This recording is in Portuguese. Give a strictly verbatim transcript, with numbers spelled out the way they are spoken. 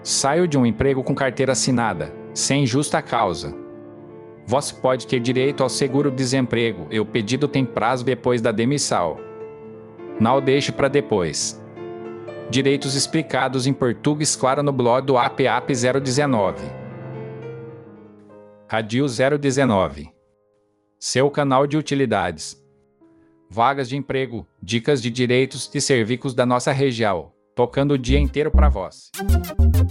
Saio de um emprego com carteira assinada, sem justa causa. Você pode ter direito ao seguro-desemprego e o pedido tem prazo depois da demissão. Não deixe para depois. Direitos explicados em português claro no blog do A P A P zero dezenove. Radio zero dezenove. Seu canal de utilidades. Vagas de emprego, dicas de direitos e serviços da nossa região, tocando o dia inteiro para vós.